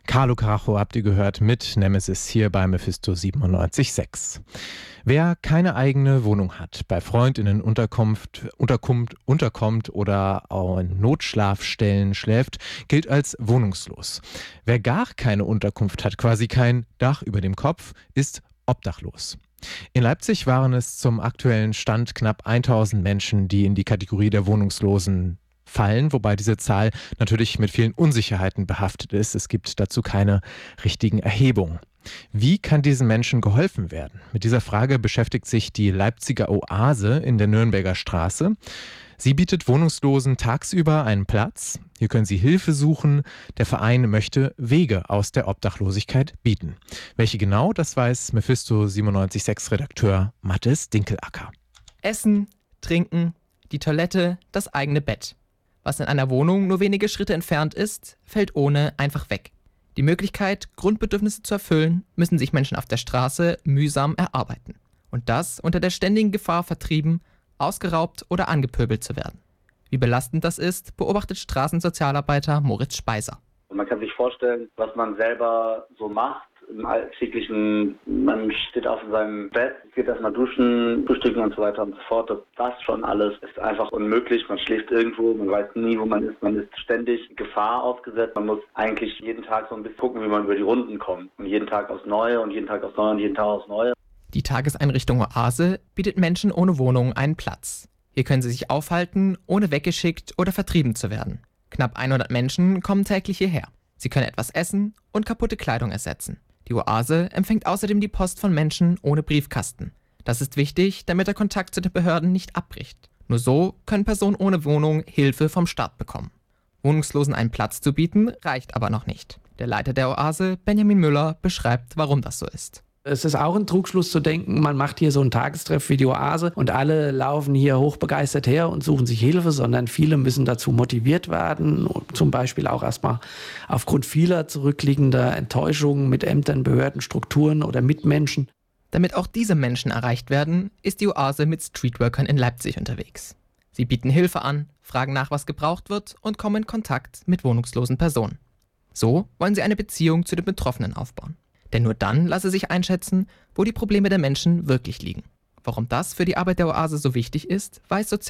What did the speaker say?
Carlo Carajo habt ihr gehört mit Nemesis hier bei Mephisto 97.6. Wer keine eigene Wohnung hat, bei FreundInnen unterkommt oder auch in Notschlafstellen schläft, gilt als wohnungslos. Wer gar keine Unterkunft hat, quasi kein Dach über dem Kopf, ist obdachlos. In Leipzig waren es zum aktuellen Stand knapp 1000 Menschen, die in die Kategorie der Wohnungslosen fallen, wobei diese Zahl natürlich mit vielen Unsicherheiten behaftet ist. Es gibt dazu keine richtigen Erhebungen. Wie kann diesen Menschen geholfen werden? Mit dieser Frage beschäftigt sich die Leipziger Oase in der Nürnberger Straße. Sie bietet Wohnungslosen tagsüber einen Platz. Hier können sie Hilfe suchen. Der Verein möchte Wege aus der Obdachlosigkeit bieten. Welche genau, das weiß Mephisto 97.6 Redakteur Mathis Dinkelacker. Essen, Trinken, die Toilette, das eigene Bett. Was in einer Wohnung nur wenige Schritte entfernt ist, fällt ohne einfach weg. Die Möglichkeit, Grundbedürfnisse zu erfüllen, müssen sich Menschen auf der Straße mühsam erarbeiten. Und das unter der ständigen Gefahr, vertrieben, ausgeraubt oder angepöbelt zu werden. Wie belastend das ist, beobachtet Straßensozialarbeiter Moritz Speiser. Man kann sich vorstellen, was man selber so macht im Alltäglichen. Man steht auf seinem Bett, geht erstmal duschen, frühstücken und so weiter und so fort. Das schon alles ist einfach unmöglich. Man schläft irgendwo, man weiß nie, wo man ist. Man ist ständig Gefahr ausgesetzt. Man muss eigentlich jeden Tag so ein bisschen gucken, wie man über die Runden kommt. Und jeden Tag aufs Neue und jeden Tag aufs Neue und jeden Tag aufs Neue. Die Tageseinrichtung Oase bietet Menschen ohne Wohnung einen Platz. Hier können sie sich aufhalten, ohne weggeschickt oder vertrieben zu werden. Knapp 100 Menschen kommen täglich hierher. Sie können etwas essen und kaputte Kleidung ersetzen. Die Oase empfängt außerdem die Post von Menschen ohne Briefkasten. Das ist wichtig, damit der Kontakt zu den Behörden nicht abbricht. Nur so können Personen ohne Wohnung Hilfe vom Staat bekommen. Wohnungslosen einen Platz zu bieten, reicht aber noch nicht. Der Leiter der Oase, Benjamin Müller, beschreibt, warum das so ist. Es ist auch ein Trugschluss zu denken, man macht hier so einen Tagestreff wie die Oase und alle laufen hier hochbegeistert her und suchen sich Hilfe, sondern viele müssen dazu motiviert werden, zum Beispiel auch erstmal aufgrund vieler zurückliegender Enttäuschungen mit Ämtern, Behörden, Strukturen oder Mitmenschen. Damit auch diese Menschen erreicht werden, ist die Oase mit Streetworkern in Leipzig unterwegs. Sie bieten Hilfe an, fragen nach, was gebraucht wird und kommen in Kontakt mit wohnungslosen Personen. So wollen sie eine Beziehung zu den Betroffenen aufbauen. Denn nur dann lasse sich einschätzen, wo die Probleme der Menschen wirklich liegen. Warum das für die Arbeit der Oase so wichtig ist, weiß